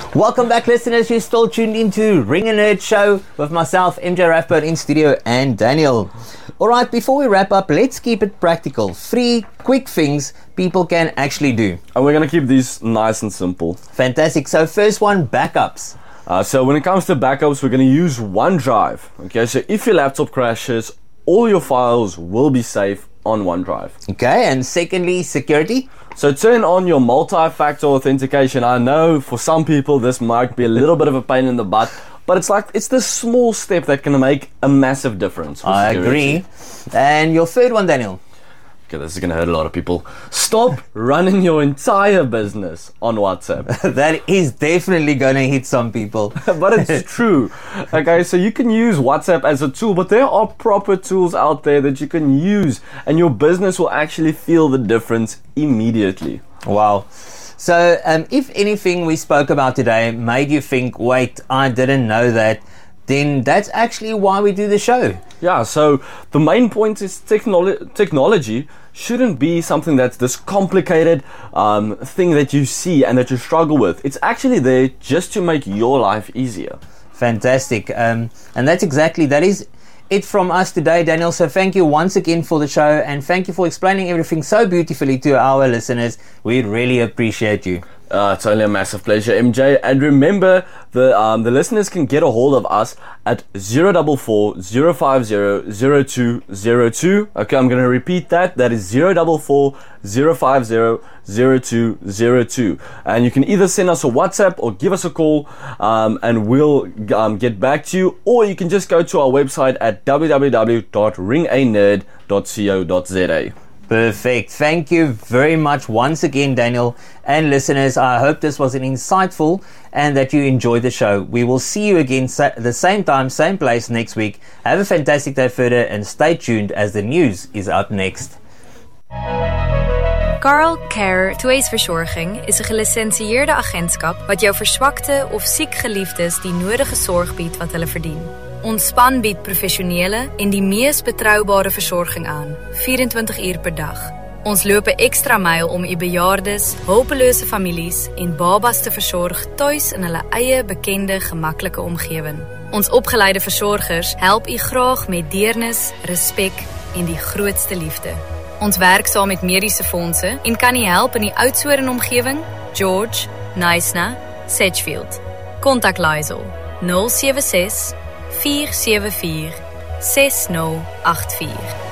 Welcome back, listeners. You're still tuned into Ring a Nerd Show with myself, MJ Rathbone, in studio, and Daniel. Alright, before we wrap up, let's keep it practical. 3 quick things people can actually do. And we're going to keep these nice and simple. Fantastic. So first one, backups. So when it comes to backups, we're going to use OneDrive. Okay, so if your laptop crashes, all your files will be safe on OneDrive. Okay, and secondly, security. So turn on your multi-factor authentication. I know for some people this might be a little bit of a pain in the butt, but it's the small step that can make a massive difference. I agree. And your third one, Daniel. Okay, this is going to hurt a lot of people. Stop running your entire business on WhatsApp. That is definitely going to hit some people. But it's true. Okay, so you can use WhatsApp as a tool, but there are proper tools out there that you can use, and your business will actually feel the difference immediately. Wow. So if anything we spoke about today made you think, wait, I didn't know that, then that's actually why we do the show. Yeah, so the main point is technology shouldn't be something that's this complicated thing that you see and that you struggle with. It's actually there just to make your life easier. Fantastic. And that is it from us today, Daniel. So thank you once again for the show, and thank you for explaining everything so beautifully to our listeners. We really appreciate you. It's only a massive pleasure, MJ. And remember, the listeners can get a hold of us at 044 050 0202. Okay, I'm going to repeat that. That is 044 050 0202. And you can either send us a WhatsApp or give us a call, and we'll get back to you. Or you can just go to our website at www.ringanerd.co.za. Perfect. Thank you very much once again, Daniel. And listeners, I hope this was an insightful and that you enjoyed the show. We will see you again the same time, same place next week. Have a fantastic day further and stay tuned as the news is up next. Carl Care Tways Verzorging is een gelicentieerde agentskap wat jou verzwakte of ziek geliefdes die nodige zorg biedt wat hulle verdien. Ons span bied professionele en die mees betroubare versorging aan, 24 uur per dag. Ons loop 'n ekstra myl om u bejaardes, hulpelose families en babas te versorg tuis in hulle eie bekende, gemaklike omgewing. Ons opgeleide versorgers help u graag met deernis, respek en die grootste liefde. Ons werk saam met mediese fondse en kan u help in die Oudtshoorn omgewing, George, Knysna, Sedgefield. Kontak Lysel 076 474 6084.